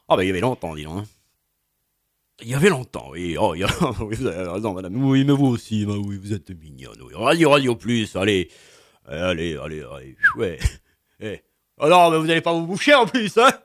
Ah bah il y avait longtemps, dis donc. Hein. Il y avait longtemps, oui. Oh, oui, vous avez raison, madame. Oui, mais vous aussi, bah oui, vous êtes mignonne. Oui. Radio plus, allez. Allez. Ouais. Eh. Oh non, mais vous allez pas vous boucher en plus, hein